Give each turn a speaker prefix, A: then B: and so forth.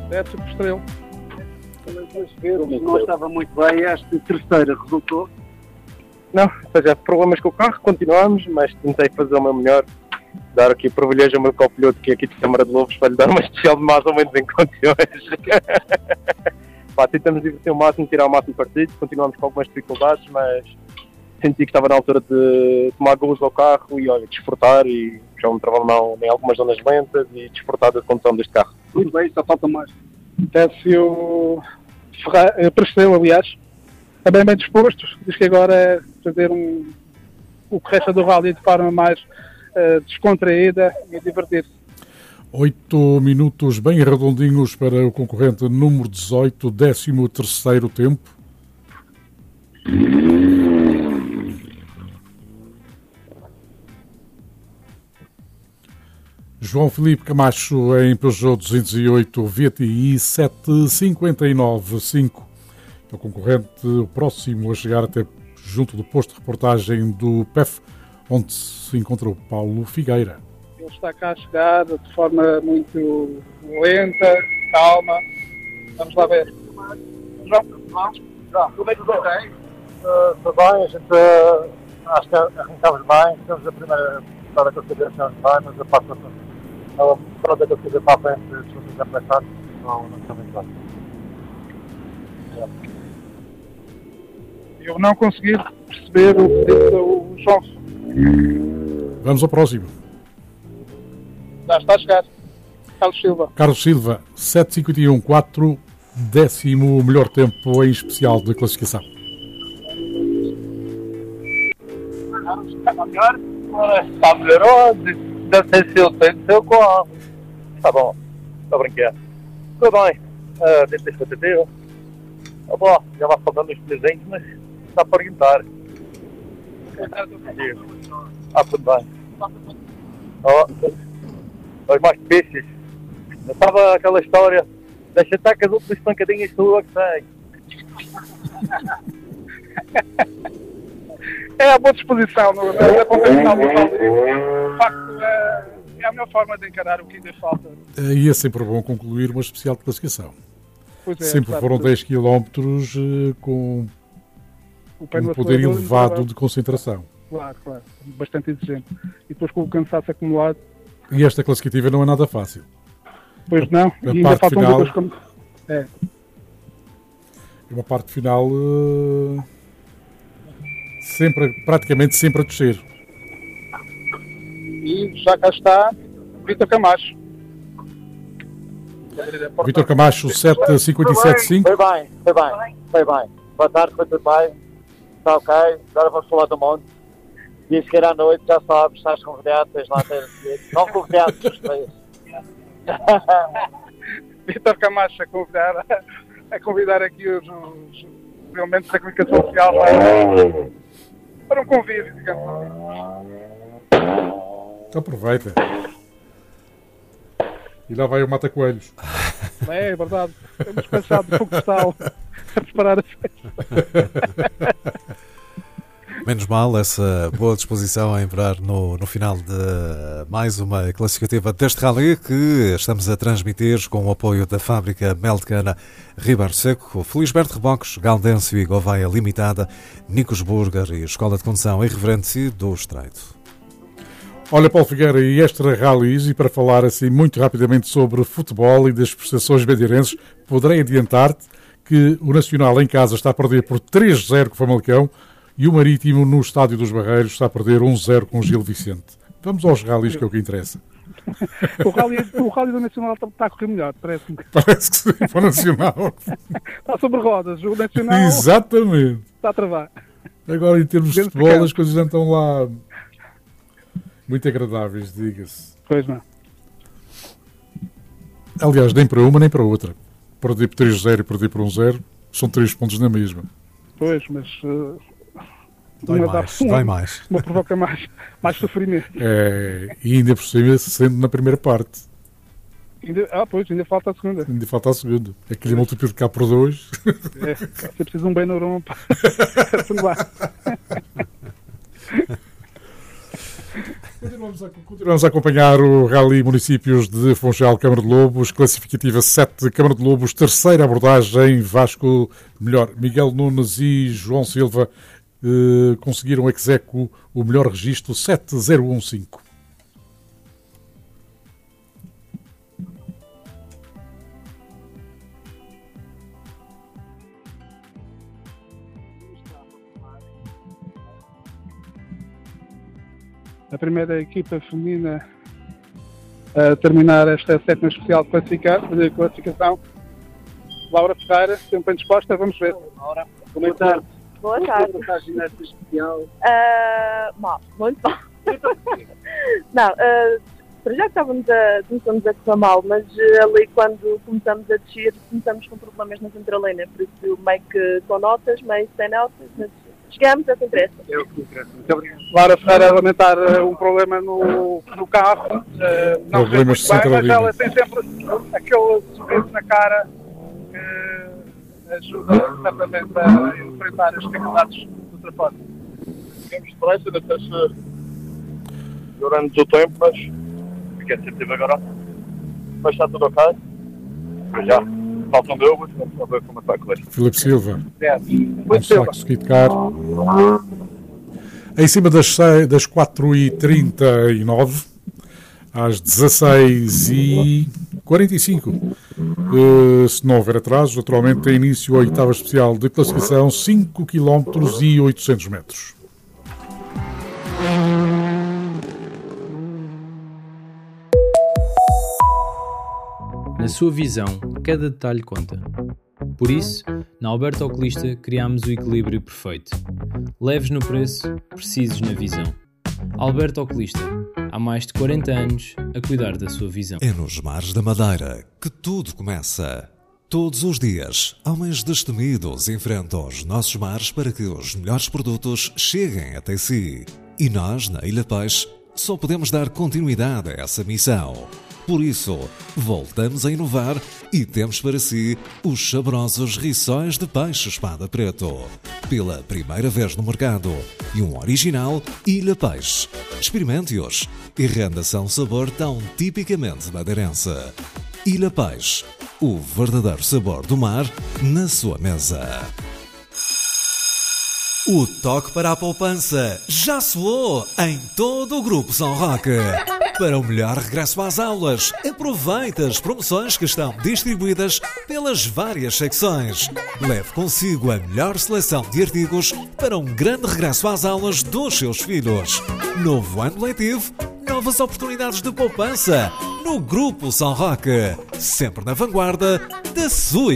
A: Deve ser por Estrela.
B: Não estava muito bem, esta terceira resultou.
C: Não, ou seja, problemas com o carro, continuamos, mas tentei fazer o meu melhor, dar aqui o privilégio ao meu copiloto que é aqui de Câmara de Lobos para lhe dar uma especial de mais ou menos em condições. Pá, tentamos divertir o máximo, tirar o máximo partido, continuamos com algumas dificuldades, mas senti que estava na altura de tomar gols ao carro e olha, desfrutar e já me trabalhar em algumas zonas lentas e desfrutar da condução deste carro.
B: Muito bem, só falta mais.
A: Deve-se o Presteu, aliás, está bem disposto. Diz que agora é fazer o que resta do rally de forma mais descontraída e divertir-se.
D: 8 minutos bem redondinhos para o concorrente número 18, 13º tempo. João Filipe Camacho em Peugeot 208 VTI 759.5. É o concorrente próximo a chegar até junto do posto de reportagem do PEF, onde se encontra o Paulo Figueira.
A: Ele está cá a chegar de forma muito lenta, calma. Vamos lá ver. João, como é que está bem?
E: Está bem, a gente acho que arrancamos bem, temos a primeira vitória que eu fiz bem, mas a parte da pronta que eu fiz para a frente, se vocês já pensaram, não está muito bem.
A: Eu não consegui perceber o que disse o João.
D: Vamos ao próximo.
A: Já está a chegar. Carlos Silva.
D: Carlos Silva, 7:51.4, 10º melhor tempo em especial de classificação.
C: Está melhor? Está melhor. Deve ser seu tempo, seu corre. Está bom. Está a brincar. Tudo bem. Dentro da expectativa. Tá bom, já vai faltando os presentes, mas dá para orientar. Tudo bem. Os mais peixes. Não estava aquela história. Deixa estar com as outras pancadinhas tuas que tem.
A: É a boa disposição, não é? A ponta final do rally. De facto, é a melhor forma de encarar o que ainda falta.
D: E é sempre bom concluir uma especial de classificação.
A: Pois é,
D: sempre foram 10 km com um poder elevado de concentração.
A: Claro. Bastante exigente. E depois com o cansaço acumulado.
D: E esta classificativa não é nada fácil.
A: Pois não.
D: A
A: E ainda
D: parte
A: faltam
D: final,
A: duas. É
D: uma parte final praticamente sempre a descer.
A: E já cá está Vítor Camacho.
D: Vítor Camacho, 7:57.5.
E: Foi bem. Boa tarde, foi tudo bem. Está ok, agora vamos falar do monte. Diz que era à noite, já sabes, estás convidado, tens lá ter não convidado,
A: Vítor Camacho a convidar aqui os elementos da comunicação social para um convívio, digamos assim.
D: Aproveita. E lá vai o Mata Coelhos.
A: É verdade. Estamos cansados de pouco sal a preparar a festa.
F: Menos mal essa boa disposição a entrar no final de mais uma classificativa deste rally que estamos a transmitir com o apoio da fábrica Mel de Cana Ribeiro Seco, Felisberto Reboques, Gaudêncio e Gouveia Limitada, Nicos Burger e Escola de Condução Irreverente do Estreito.
D: Olha, Paulo Figueira, e extra rallies, e para falar assim muito rapidamente sobre futebol e das prestações bandeirenses, poderei adiantar-te que o Nacional em casa está a perder por 3-0 com o Famalicão e o Marítimo no Estádio dos Barreiros está a perder 1-0 com o Gil Vicente. Vamos aos rallies, que é o que interessa.
A: O rally do Nacional está a correr melhor, parece-me.
D: Parece que sim, para o Nacional.
A: Está sobre rodas, o Nacional
D: Exatamente.
A: está a travar.
D: Agora, em termos de futebol, as coisas já estão lá muito agradáveis, diga-se.
A: Pois não.
D: Aliás, nem para uma nem para outra. Perder por 3-0 e perder por 1-0 são 3 pontos na mesma.
A: Pois, mas
F: dói mais.
A: Uma provoca mais sofrimento.
D: E ainda por cima, sendo na primeira parte.
A: Ainda falta a segunda.
D: Ainda falta a segunda. Aquele multiplicar por 2.
A: Você precisa de um bem neurônio para simular.
D: Continuamos a acompanhar o Rally Municípios de Funchal, Câmara de Lobos, classificativa 7, Câmara de Lobos, terceira abordagem, Miguel Nunes e João Silva conseguiram ex aequo o melhor registro 7-0-1-5.
A: A primeira equipa feminina a terminar esta sétima especial de classificação. Laura Ferreira, sempre bem disposta, vamos ver.
B: Laura, boa tarde.
G: Boa tarde.
B: Como está a ginástica especial?
G: Mal, muito mal. Não, para já começamos a correr mal, mas ali quando começamos a descer, começamos com problemas na centralina, por isso meio que com notas, meio sem notas, mas chegamos, é o que interessa.
B: É o que interessa. Muito obrigado.
A: Laura Ferreira a lamentar um problema no carro. Não sei
D: Problemas
A: muito bem, mas
D: centralina.
A: ela tem sempre aquele sorriso na cara que ajuda certamente a enfrentar as dificuldades do transporte.
C: Temos esperança de ter-se durante o tempo, mas fiquei sentido agora. Mas está tudo ok. Mas já, faltam dúvidas, vamos ver como vai correr.
D: Filipe Silva,
A: Muito
D: só conseguir tocar. Em cima das 4h39, às 16h45. Se não houver atrasos, naturalmente tem início a oitava especial de classificação, 5 km e 800 metros.
H: Na sua visão, cada detalhe conta. Por isso, na Alberto Oculista criámos o equilíbrio perfeito. Leves no preço, precisos na visão. Alberto Oculista, há mais de 40 anos a cuidar da sua visão.
F: É nos mares da Madeira que tudo começa. Todos os dias, homens destemidos enfrentam os nossos mares para que os melhores produtos cheguem até si. E nós, na Ilha Peixe, só podemos dar continuidade a essa missão. Por isso, voltamos a inovar e temos para si os saborosos rissóis de peixe espada preto. Pela primeira vez no mercado e um original Ilha Peixe. Experimente-os e renda-se a um sabor tão tipicamente madeirense. Ilha Peixe, o verdadeiro sabor do mar na sua mesa. O toque para a poupança já soou em todo o Grupo São Roque. Para o melhor regresso às aulas, aproveite as promoções que estão distribuídas pelas várias secções. Leve consigo a melhor seleção de artigos para um grande regresso às aulas dos seus filhos. Novo ano letivo, novas oportunidades de poupança no Grupo São Roque. Sempre na vanguarda da sua